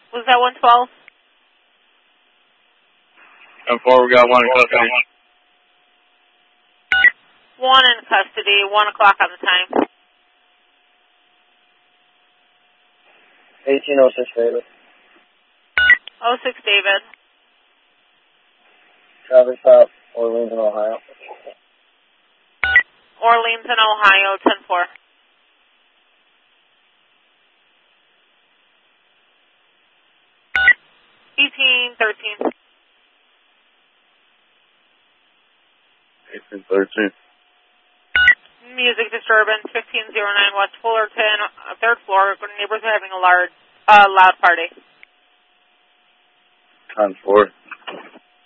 Was that 112? 10-4, we got one in custody. One in custody, 1 o'clock on the time. 1806 David. 06 David. Traffic stop, Orleans in Ohio. Orleans in Ohio, 10-4. $18.13. 18-13. Music disturbance, 1509 West Fullerton, 3rd floor. Neighbors are having a loud party. 10-4.